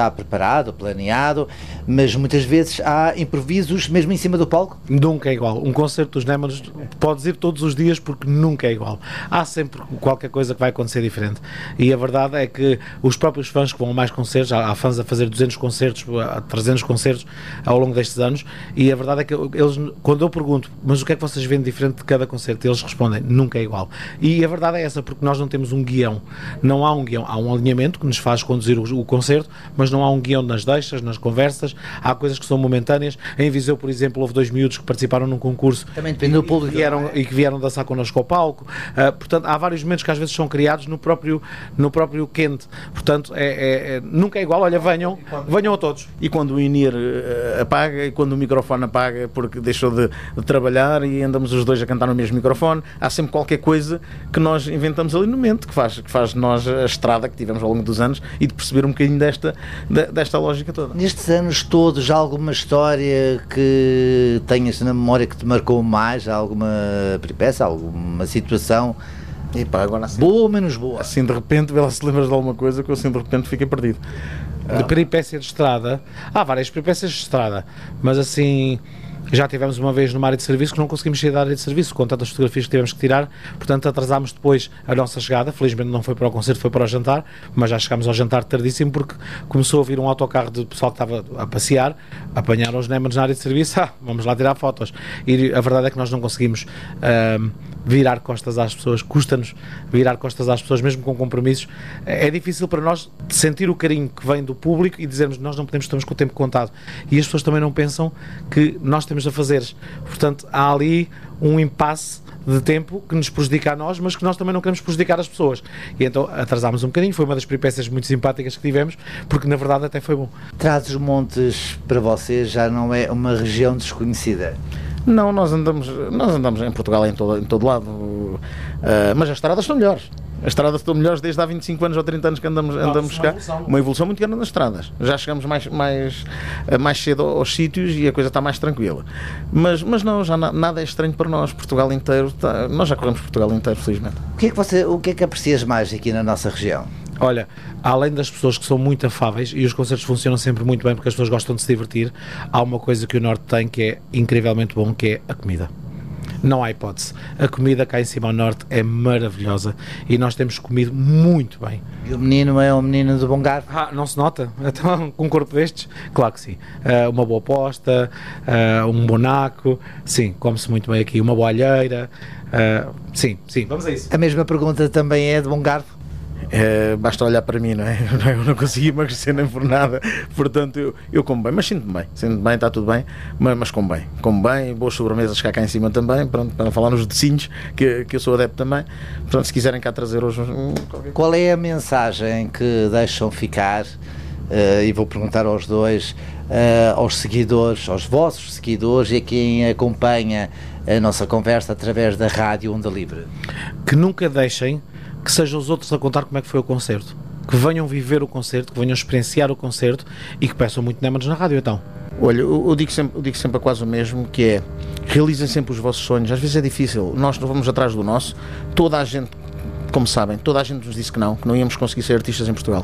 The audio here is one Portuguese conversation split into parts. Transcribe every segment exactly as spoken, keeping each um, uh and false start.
está preparado, planeado, mas muitas vezes há improvisos mesmo em cima do palco? Nunca é igual. Um concerto dos Némanos podes ir todos os dias porque nunca é igual. Há sempre qualquer coisa que vai acontecer diferente. E a verdade é que os próprios fãs que vão a mais concertos, há fãs a fazer duzentos concertos, trezentos concertos ao longo destes anos, e a verdade é que eles, quando eu pergunto, mas o que é que vocês veem diferente de cada concerto, eles respondem, nunca é igual. E a verdade é essa, porque nós não temos um guião. Não há um guião. Há um alinhamento que nos faz conduzir o, o concerto, mas não há um guião nas deixas, nas conversas. Há coisas que são momentâneas. Em Viseu, por exemplo, houve dois miúdos que participaram num concurso. Também depende do público. E, vieram, e que vieram dançar connosco ao palco. Uh, portanto, há vários momentos que às vezes são criados no próprio, no próprio quente. Portanto, é, é, é, nunca é igual. Olha, venham, venham a todos. E quando o INIR uh, apaga e quando o microfone apaga porque deixou de, de trabalhar e andamos os dois a cantar no mesmo microfone, há sempre qualquer coisa que nós inventamos ali no momento, que faz, que faz de nós a estrada que tivemos ao longo dos anos e de perceber um bocadinho desta, desta lógica toda. Nestes anos todos, há alguma história que tenhas na memória que te marcou mais? Há alguma peripécia, alguma situação? E pá, agora assim, boa ou menos boa? Assim de repente, vê lá se lembras de alguma coisa que eu assim de repente fiquei perdido. De peripécia de estrada, há várias peripécias de estrada, mas assim, já tivemos uma vez numa área de serviço que não conseguimos sair da área de serviço, com tantas fotografias que tivemos que tirar, portanto atrasámos depois a nossa chegada. Felizmente não foi para o concerto, foi para o jantar, mas já chegámos ao jantar tardíssimo porque começou a vir um autocarro de pessoal que estava a passear, apanharam os Némanos na área de serviço, ah, vamos lá tirar fotos. E a verdade é que nós não conseguimos uh, virar costas às pessoas, custa-nos virar costas às pessoas, mesmo com compromissos. É difícil para nós sentir o carinho que vem do público e dizermos nós não podemos, estamos com o tempo contado. E as pessoas também não pensam que nós temos a fazer. Portanto, há ali um impasse de tempo que nos prejudica a nós, mas que nós também não queremos prejudicar as pessoas. E então atrasámos um bocadinho, foi uma das peripécias muito simpáticas que tivemos, porque na verdade até foi bom. Trás-os-Montes para vocês já não é uma região desconhecida? Não, nós andamos, nós andamos em Portugal em todo, em todo lado, uh, mas as estradas estão melhores. As estradas estão melhores desde há vinte e cinco anos ou trinta anos que andamos, andamos cá. Uma evolução. uma evolução muito grande nas estradas. Já chegamos mais, mais, mais cedo aos sítios e a coisa está mais tranquila. Mas, mas não, já na, nada é estranho para nós. Portugal inteiro, está, nós já corremos Portugal inteiro, felizmente. O que é que você, o que é que aprecias mais aqui na nossa região? Olha, além das pessoas que são muito afáveis e os concertos funcionam sempre muito bem porque as pessoas gostam de se divertir, há uma coisa que o Norte tem que é incrivelmente bom, que é a comida. Não há hipótese. A comida cá em cima ao Norte é maravilhosa e nós temos comido muito bem. E o menino é um menino de bom garfo? Ah, não se nota? Então, com um corpo destes? Claro que sim. Uh, uma boa posta, uh, um bonaco, sim, come-se muito bem aqui. Uma boa alheira, uh, sim, sim, vamos a isso. A mesma pergunta também é de bom garfo? É, basta olhar para mim, não é? Eu não consegui emagrecer nem por nada, portanto eu, eu como bem, mas sinto-me bem, sinto-me bem, está tudo bem, mas, mas como bem, como bem, boas sobremesas cá, cá em cima também, pronto, para falar nos docinhos, que, que eu sou adepto também, portanto se quiserem cá trazer hoje um, qualquer... Qual é a mensagem que deixam ficar, uh, e vou perguntar aos dois, uh, aos seguidores, aos vossos seguidores e a quem acompanha a nossa conversa através da Rádio Onda Livre? Que nunca deixem que sejam os outros a contar como é que foi o concerto, que venham viver o concerto, que venham experienciar o concerto e que peçam muito Némanos na rádio, então. Olha, eu, eu, digo sempre, eu digo sempre a quase o mesmo, que é, realizem sempre os vossos sonhos. Às vezes é difícil, nós não vamos atrás do nosso, toda a gente, como sabem, toda a gente nos disse que não, que não íamos conseguir ser artistas em Portugal.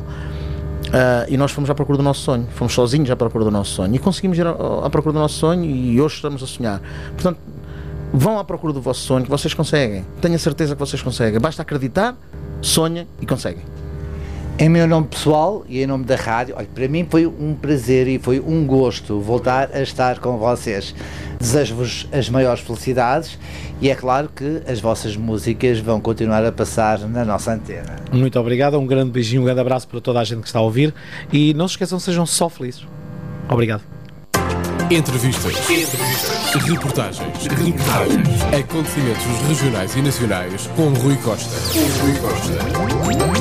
Uh, e nós fomos à procura do nosso sonho, fomos sozinhos à procura do nosso sonho e conseguimos ir à, à procura do nosso sonho e hoje estamos a sonhar. Portanto, vão à procura do vosso sonho, que vocês conseguem. Tenho a certeza que vocês conseguem. Basta acreditar, sonhem e conseguem. Em meu nome pessoal e em nome da rádio, olha, para mim foi um prazer e foi um gosto voltar a estar com vocês. Desejo-vos as maiores felicidades e é claro que as vossas músicas vão continuar a passar na nossa antena. Muito obrigado, um grande beijinho, um grande abraço para toda a gente que está a ouvir e não se esqueçam, sejam só felizes. Obrigado. Entrevistas, Entrevistas. Reportagens. Reportagens, acontecimentos regionais e nacionais com Rui Costa. Rui Costa.